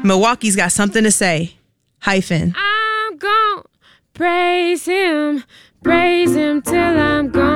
Milwaukee's got something to say. Hyphen. I'm gon' praise him till I'm gone.